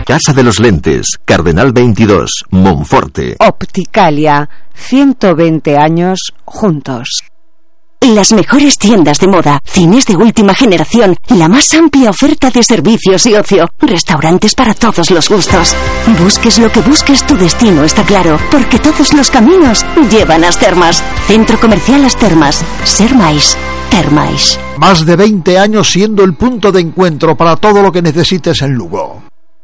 Casa de los Lentes, Cardenal 22, Monforte. Opticalia, 120 años juntos. Las mejores tiendas de moda, cines de última generación, la más amplia oferta de servicios y ocio, restaurantes para todos los gustos. Busques lo que busques, tu destino está claro, porque todos los caminos llevan a As Termas. Centro Comercial As Termas. Ser máis, ter máis. Más de 20 años siendo el punto de encuentro para todo lo que necesites en Lugo.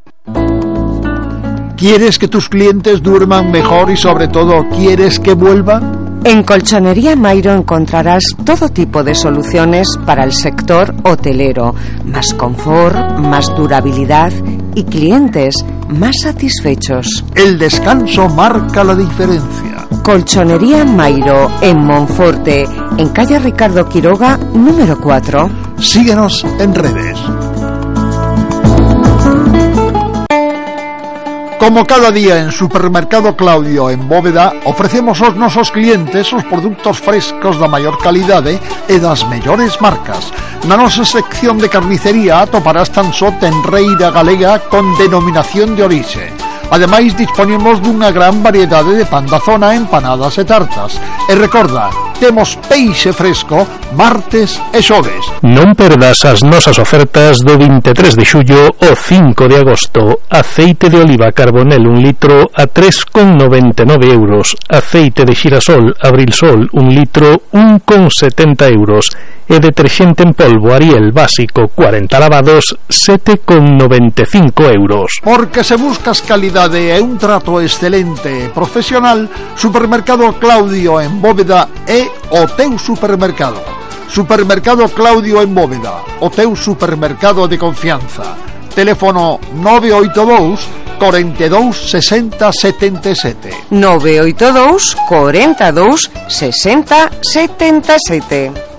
¿Quieres que tus clientes duerman mejor y sobre todo quieres que vuelvan? En Colchonería Mairo encontrarás todo tipo de soluciones para el sector hotelero, más confort, más durabilidad y clientes más satisfechos. El descanso marca la diferencia. Colchonería Mairo, en Monforte, en calle Ricardo Quiroga, número 4. Síguenos en redes. Como cada día en Supermercado Claudio en Bóveda, ofrecemos aos nosos clientes os produtos frescos da maior calidade e das mellores marcas. Na nosa sección de carnicería atoparás tan só tenreira galega con denominación de orixe. Ademais, disponemos dunha gran variedade de pan da zona, empanadas e tartas. E recorda, temos peixe fresco martes e xoves. Non perdas as nosas ofertas do 23 de xullo ao 5 de agosto. Aceite de oliva Carbonel 1 litro a 3,99 euros. Aceite de xirasol Abrilsol 1 litro 1,70 euros. E deterxente en polvo Ariel básico 40 lavados 7,95 euros. Porque se buscas calidade e un trato excelente e profesional, Supermercado Claudio en Bóveda é o teu supermercado. Supermercado Claudio en Bóveda, o teu supermercado de confianza. Teléfono 982 42 60 77. 982 42 60 77.